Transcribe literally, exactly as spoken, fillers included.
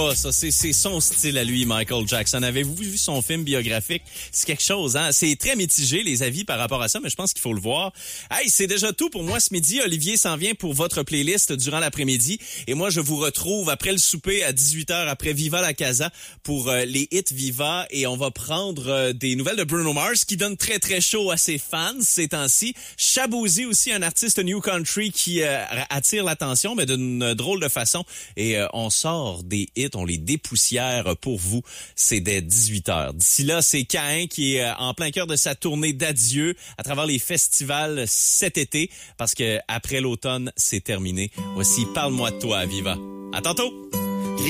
Ah, ça, c'est, c'est son style à lui, Michael Jackson. Avez-vous vu son film biographique? C'est quelque chose, hein? C'est très mitigé, les avis par rapport à ça, mais je pense qu'il faut le voir. Hey, c'est déjà tout pour moi ce midi. Olivier s'en vient pour votre playlist durant l'après-midi. Et moi, je vous retrouve après le souper à dix-huit heures, après Viva la Casa, pour euh, les hits Viva. Et on va prendre euh, des nouvelles de Bruno Mars, qui donne très, très chaud à ses fans ces temps-ci. Shaboozey aussi, un artiste New Country qui euh, attire l'attention, mais d'une drôle de façon. Et euh, on sort des hits, on les dépoussière pour vous. C'est dès dix-huit heures. D'ici là, c'est Caïn qui est en plein cœur de sa tournée d'adieu à travers les festivals cet été, parce que après l'automne, c'est terminé. Voici Parle-moi de toi, Viva. À tantôt!